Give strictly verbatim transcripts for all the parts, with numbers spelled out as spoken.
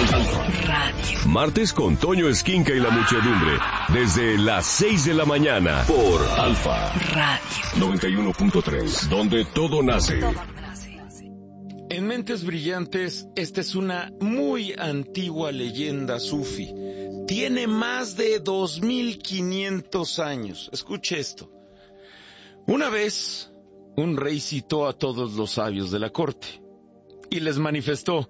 Radio. Martes con Toño Esquinca y la muchedumbre. Desde las seis de la mañana por Alfa Radio noventa y uno punto tres, donde todo nace. En Mentes Brillantes, esta es una muy antigua leyenda sufi. Tiene más de dos mil quinientos años. Escuche esto. Una vez, un rey citó a todos los sabios de la corte y les manifestó: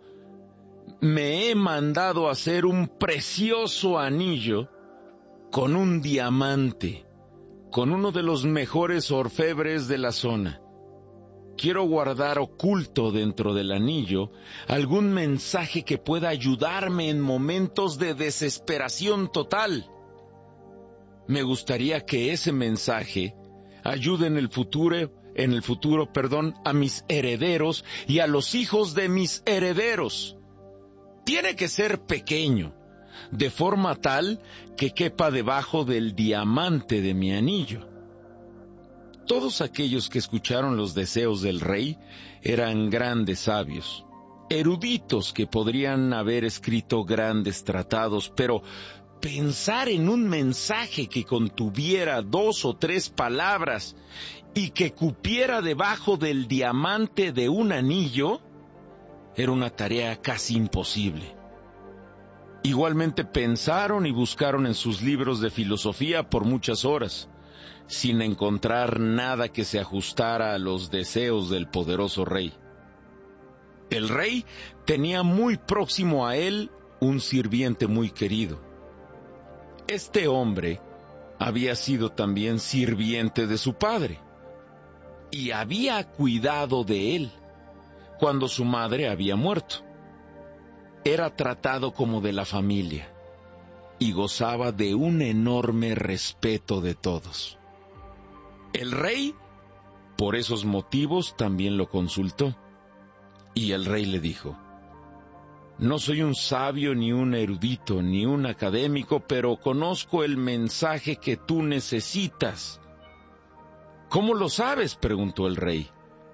me he mandado hacer un precioso anillo con un diamante, con uno de los mejores orfebres de la zona. Quiero guardar oculto dentro del anillo algún mensaje que pueda ayudarme en momentos de desesperación total. Me gustaría que ese mensaje ayude en el futuro, en el futuro, perdón, a mis herederos y a los hijos de mis herederos. Tiene que ser pequeño, de forma tal que quepa debajo del diamante de mi anillo. Todos aquellos que escucharon los deseos del rey eran grandes sabios, eruditos que podrían haber escrito grandes tratados, pero pensar en un mensaje que contuviera dos o tres palabras y que cupiera debajo del diamante de un anillo era una tarea casi imposible. Igualmente pensaron y buscaron en sus libros de filosofía por muchas horas, sin encontrar nada que se ajustara a los deseos del poderoso rey. El rey tenía muy próximo a él un sirviente muy querido. Este hombre había sido también sirviente de su padre y había cuidado de él cuando su madre había muerto. Era tratado como de la familia y gozaba de un enorme respeto de todos. El rey, por esos motivos, también lo consultó. Y el rey le dijo: no soy un sabio, ni un erudito, ni un académico, pero conozco el mensaje que tú necesitas. ¿Cómo lo sabes?, preguntó el rey.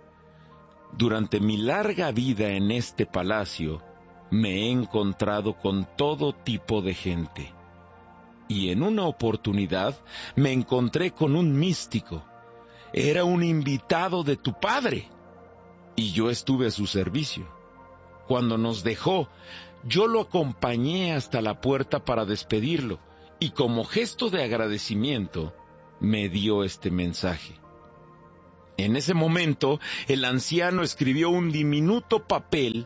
Durante mi larga vida en este palacio, me he encontrado con todo tipo de gente. Y en una oportunidad me encontré con un místico. Era un invitado de tu padre, y yo estuve a su servicio. Cuando nos dejó, yo lo acompañé hasta la puerta para despedirlo, y como gesto de agradecimiento, me dio este mensaje. En ese momento, el anciano escribió un diminuto papel,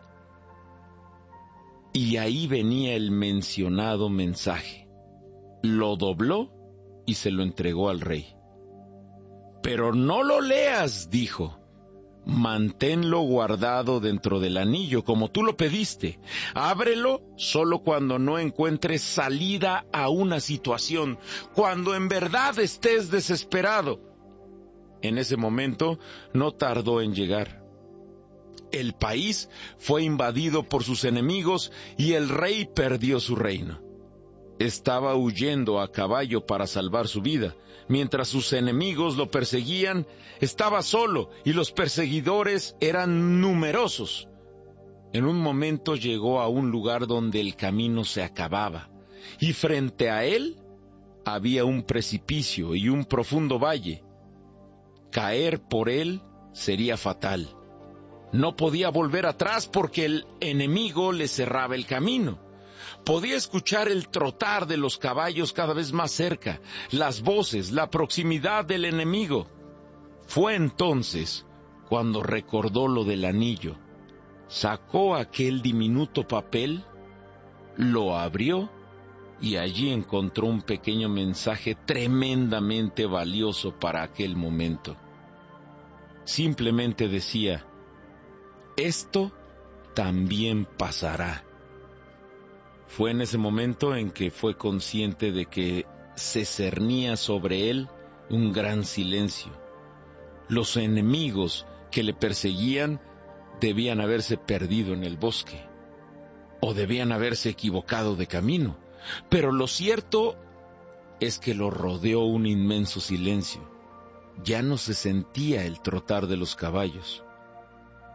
y ahí venía el mencionado mensaje. Lo dobló y se lo entregó al rey. Pero no lo leas, dijo. Manténlo guardado dentro del anillo, como tú lo pediste. Ábrelo solo cuando no encuentres salida a una situación, cuando en verdad estés desesperado. En ese momento no tardó en llegar. El país fue invadido por sus enemigos y el rey perdió su reino. Estaba huyendo a caballo para salvar su vida. Mientras sus enemigos lo perseguían, estaba solo y los perseguidores eran numerosos. En un momento llegó a un lugar donde el camino se acababa y frente a él había un precipicio y un profundo valle. Caer por él sería fatal. No podía volver atrás porque el enemigo le cerraba el camino. Podía escuchar el trotar de los caballos cada vez más cerca, las voces, la proximidad del enemigo. Fue entonces cuando recordó lo del anillo. Sacó aquel diminuto papel, lo abrió y allí encontró un pequeño mensaje tremendamente valioso para aquel momento. Simplemente decía: esto también pasará. Fue en ese momento en que fue consciente de que se cernía sobre él un gran silencio. Los enemigos que le perseguían debían haberse perdido en el bosque, o debían haberse equivocado de camino, pero lo cierto es que lo rodeó un inmenso silencio. Ya no se sentía el trotar de los caballos.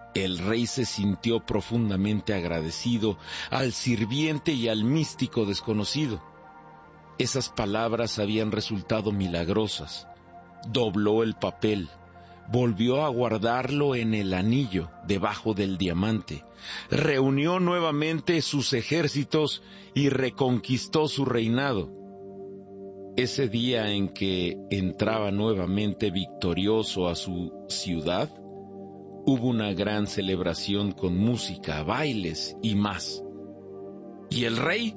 El rey se sintió profundamente agradecido al sirviente y al místico desconocido. Esas palabras habían resultado milagrosas. Dobló el papel, volvió a guardarlo en el anillo debajo del diamante, reunió nuevamente sus ejércitos y reconquistó su reinado. Ese día en que entraba nuevamente victorioso a su ciudad, hubo una gran celebración con música, bailes y más. Y el rey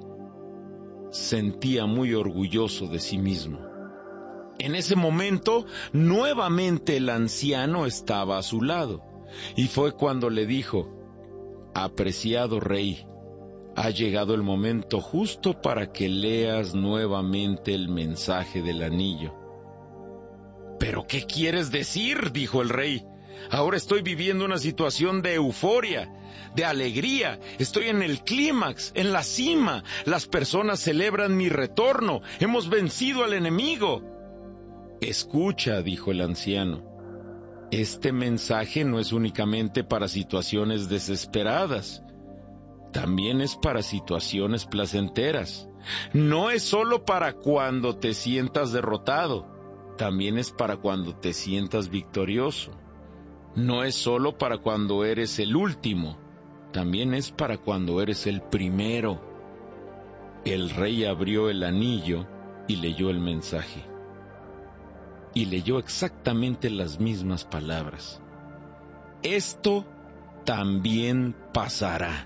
sentía muy orgulloso de sí mismo. En ese momento, nuevamente el anciano estaba a su lado, y fue cuando le dijo: «Apreciado rey, ha llegado el momento justo para que leas nuevamente el mensaje del anillo». «¿Pero qué quieres decir?», dijo el rey. «Ahora estoy viviendo una situación de euforia, de alegría. Estoy en el clímax, en la cima. Las personas celebran mi retorno. Hemos vencido al enemigo». «Escucha», dijo el anciano, «este mensaje no es únicamente para situaciones desesperadas. También es para situaciones placenteras. No es solo para cuando te sientas derrotado. También es para cuando te sientas victorioso. No es solo para cuando eres el último. También es para cuando eres el primero». El rey abrió el anillo y leyó el mensaje. Y leyó exactamente las mismas palabras: «Esto también pasará».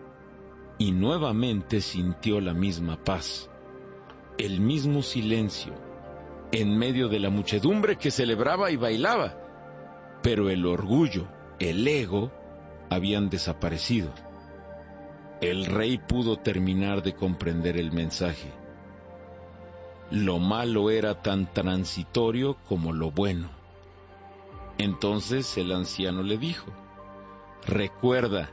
Y nuevamente sintió la misma paz, el mismo silencio, en medio de la muchedumbre que celebraba y bailaba. Pero el orgullo, el ego, habían desaparecido. El rey pudo terminar de comprender el mensaje. Lo malo era tan transitorio como lo bueno. Entonces el anciano le dijo: «Recuerda,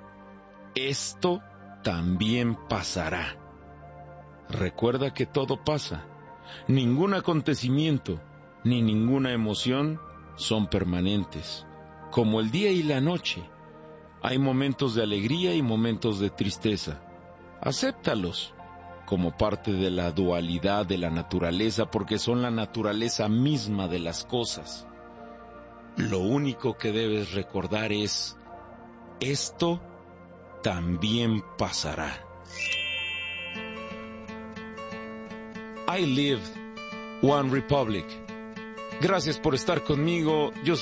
esto también pasará. Recuerda que todo pasa. Ningún acontecimiento, ni ninguna emoción son permanentes. Como el día y la noche, hay momentos de alegría y momentos de tristeza. Acéptalos como parte de la dualidad de la naturaleza, porque son la naturaleza misma de las cosas. Lo único que debes recordar es: esto también pasará». I lived one republic. Gracias por estar conmigo. Yo